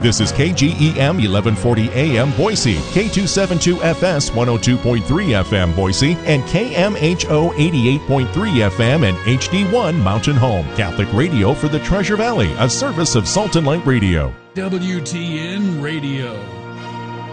This is KGEM 1140 AM Boise, K272FS 102.3 FM Boise, and KMHO 88.3 FM and HD1 Mountain Home. Catholic radio for the Treasure Valley, a service of Salt and Light Radio. WTN Radio.